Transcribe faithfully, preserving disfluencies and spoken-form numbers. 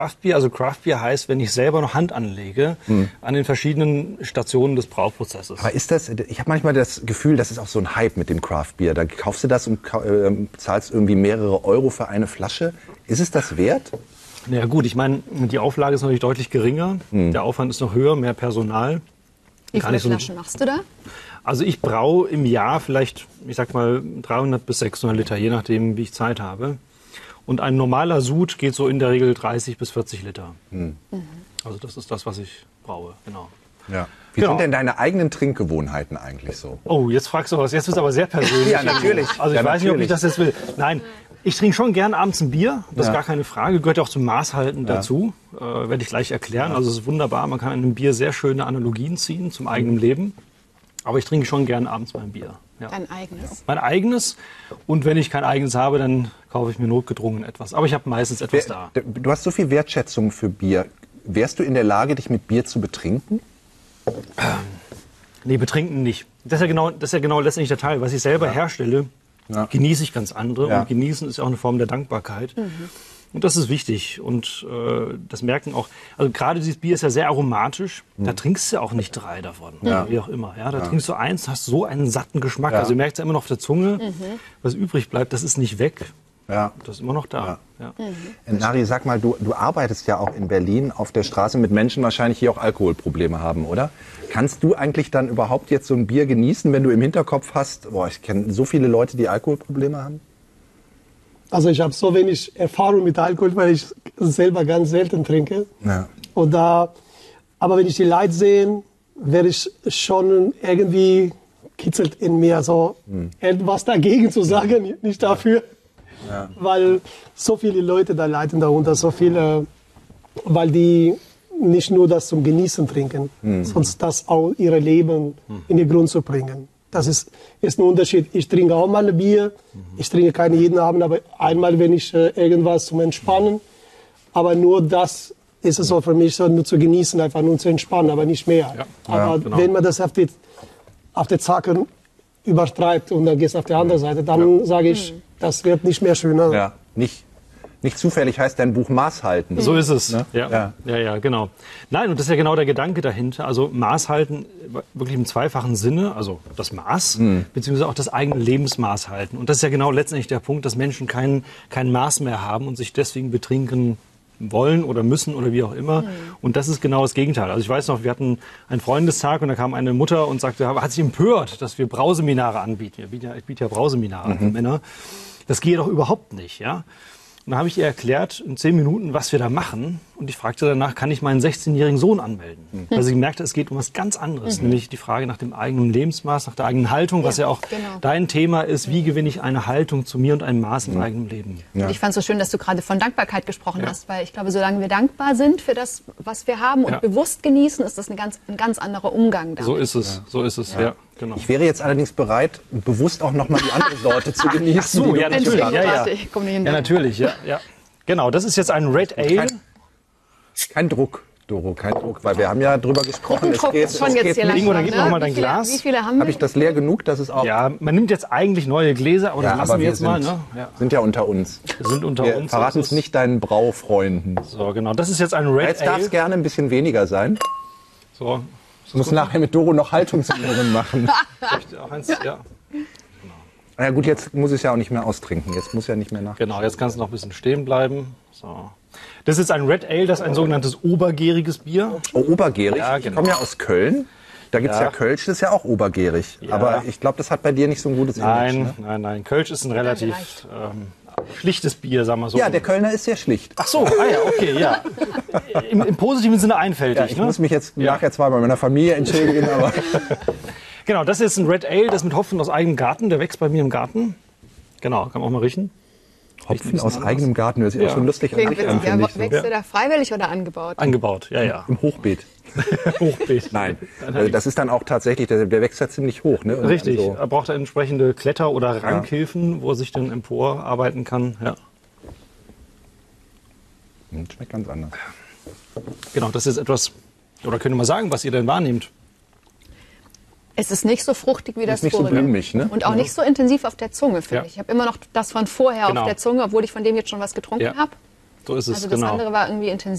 Craftbier, also Craftbier heißt, wenn ich selber noch Hand anlege hm. an den verschiedenen Stationen des Brauprozesses. Aber ist das, ich habe manchmal das Gefühl, das ist auch so ein Hype mit dem Craftbier. Da kaufst du das und äh, zahlst irgendwie mehrere Euro für eine Flasche. Ist es das wert? Na ja, gut, ich meine, die Auflage ist natürlich deutlich geringer. Hm. Der Aufwand ist noch höher, mehr Personal. Wie viele Flaschen machst du da? Also ich braue im Jahr vielleicht, ich sag mal, dreihundert bis sechshundert Liter, je nachdem, wie ich Zeit habe. Und ein normaler Sud geht so in der Regel dreißig bis vierzig Liter. Mhm. Also das ist das, was ich braue, genau. Ja. Wie genau. sind denn deine eigenen Trinkgewohnheiten eigentlich so? Oh, jetzt fragst du was. Jetzt ist aber sehr persönlich. Ja, natürlich. Also ich ja, weiß natürlich. nicht, ob ich das jetzt will. Nein, ich trinke schon gern abends ein Bier. Das ja. ist gar keine Frage. Gehört auch zum Maßhalten ja. dazu. Äh, werde ich gleich erklären. Ja. Also es ist wunderbar. Man kann in einem Bier sehr schöne Analogien ziehen zum eigenen mhm. Leben. Aber ich trinke schon gern abends mein Bier. Ja. Dein eigenes? Mein eigenes. Und wenn ich kein eigenes habe, dann kaufe ich mir notgedrungen etwas. Aber ich habe meistens etwas Wer, da. Du hast so viel Wertschätzung für Bier. Wärst du in der Lage, dich mit Bier zu betrinken? Ähm, nee, betrinken nicht. Das ist ja genau, das ist ja genau letztendlich der Teil. Was ich selber ja. herstelle, ja. genieße ich ganz andere. Ja. Und genießen ist ja auch eine Form der Dankbarkeit. Mhm. Und das ist wichtig. Und äh, das merken auch, also gerade dieses Bier ist ja sehr aromatisch. Mhm. Da trinkst du auch nicht drei davon, ja. wie auch immer. Ja, da ja. trinkst du eins, hast so einen satten Geschmack. Ja. Also du merkst ja immer noch auf der Zunge, mhm. was übrig bleibt, das ist nicht weg. Ja. Das ist immer noch da. Ja. Ja. Mhm. Nari, sag mal, du, du arbeitest ja auch in Berlin auf der Straße mit Menschen wahrscheinlich, die auch Alkoholprobleme haben, oder? Kannst du eigentlich dann überhaupt jetzt so ein Bier genießen, wenn du im Hinterkopf hast, boah, ich kenne so viele Leute, die Alkoholprobleme haben? Also ich habe so wenig Erfahrung mit Alkohol, weil ich selber ganz selten trinke. Ja. Und da, aber wenn ich die Leute sehe, werde ich schon irgendwie kitzelt in mir, so hm. etwas dagegen zu sagen, nicht dafür. Ja. Weil so viele Leute da leiden darunter, so viele, weil die nicht nur das zum Genießen trinken, hm. sondern das auch ihre Leben hm. in den Grund zu bringen. Das ist, ist ein Unterschied. Ich trinke auch mal ein Bier. Ich trinke keine jeden Abend, aber einmal, wenn ich äh, irgendwas zum Entspannen. Aber nur das ist es so für mich, so nur zu genießen, einfach nur zu entspannen, aber nicht mehr. Ja. Aber ja, genau. wenn man das auf die, auf die Zacke übertreibt und dann geht es auf die andere Seite, dann ja. sage ich, das wird nicht mehr schöner. Ja, nicht. Nicht zufällig heißt dein Buch Maß halten. So ist es. Ne? Ja. Ja. ja, ja, genau. Nein, und das ist ja genau der Gedanke dahinter. Also Maß halten wirklich im zweifachen Sinne, also das Maß, mhm. beziehungsweise auch das eigene Lebensmaß halten. Und das ist ja genau letztendlich der Punkt, dass Menschen kein, kein Maß mehr haben und sich deswegen betrinken wollen oder müssen oder wie auch immer. Mhm. Und das ist genau das Gegenteil. Also ich weiß noch, wir hatten einen Freundestag und da kam eine Mutter und sagte, hat sich empört, dass wir Brauseminare anbieten. Ich biete ja, ich biete ja Brauseminare mhm. an für Männer. Das gehe doch überhaupt nicht, ja. Und dann habe ich ihr erklärt, in zehn Minuten, was wir da machen. Und ich fragte danach, kann ich meinen sechzehnjährigen Sohn anmelden? Mhm. Weil sie gemerkt hat, es geht um was ganz anderes. Mhm. Nämlich die Frage nach dem eigenen Lebensmaß, nach der eigenen Haltung, ja, was ja auch genau. dein Thema ist. Wie gewinne ich eine Haltung zu mir und ein Maß im mhm. eigenen Leben? Ja. Ich fand es so schön, dass du gerade von Dankbarkeit gesprochen ja. hast. Weil ich glaube, solange wir dankbar sind für das, was wir haben und ja. bewusst genießen, ist das ein ganz, ein ganz anderer Umgang damit. So ist es, ja. so ist es, ja. ja. Genau. Ich wäre jetzt allerdings bereit, bewusst auch noch mal die andere Sorte zu genießen. Ach so, ja, natürlich. Ja, ja. ja, natürlich, ja, ja. Genau, das ist jetzt ein Red Ale. Kein, kein Druck, Doro, kein Druck, weil wir haben ja drüber gesprochen. Es geht, schon es jetzt geht Ingo, dann gib mir noch mal dein wie viele, Glas. Wie viele haben wir? Habe ich das leer genug, dass es auch... Ja, man nimmt jetzt eigentlich neue Gläser, aber ja, das lassen aber wir wir jetzt sind, mal. Ne? Ja. sind ja unter uns. Wir sind unter wir uns. Verraten es nicht deinen Braufreunden. So, genau, das ist jetzt ein Red jetzt Ale. Jetzt darf es gerne ein bisschen weniger sein. So. Ich muss nachher mit Doro noch Haltungsübungen machen. auch eins, ja. Na ja, gut, jetzt muss ich es ja auch nicht mehr austrinken. Jetzt muss ja nicht mehr nach. Genau, jetzt kannst du noch ein bisschen stehen bleiben. So. Das ist ein Red Ale, das ist ein sogenanntes obergäriges Bier. Oh, obergärig? Ja, genau. Ich komme ja aus Köln. Da gibt es ja. ja Kölsch, das ist ja auch obergärig. Ja. Aber ich glaube, das hat bei dir nicht so ein gutes nein, Image. Ne? Nein, nein, Kölsch ist ein relativ ähm, schlichtes Bier, sagen wir so. Ja, der Kölner ist sehr schlicht. Ach so, ah ja, okay, ja. Im, im positiven Sinne einfältig. Ja, ich ne? muss mich jetzt ja. nachher zwar bei meiner Familie entschuldigen, aber... Genau, das ist ein Red Ale, das mit Hopfen aus eigenem Garten. Der wächst bei mir im Garten. Genau, kann man auch mal riechen. Hopfen aus eigenem Garten, das ist ja auch schon lustig an sich an, ja, wächst der da freiwillig oder angebaut? Angebaut, ja, ja. Im Hochbeet. Hochbeet. Nein, das ist dann auch tatsächlich, der, der wächst ja ziemlich hoch. Ne? Richtig, so. Er braucht entsprechende Kletter- oder Rankhilfen, ja. wo er sich dann emporarbeiten kann. Ja. Schmeckt ganz anders. Genau, das ist etwas, oder könnt ihr mal sagen, was ihr denn wahrnehmt? Es ist nicht so fruchtig wie das vorige. Nicht so blumig, ne? Und auch ja. nicht so intensiv auf der Zunge, finde ja. ich. Ich habe immer noch das von vorher genau. auf der Zunge, obwohl ich von dem jetzt schon was getrunken ja. habe. So ist es, also das genau. andere war irgendwie intensiv.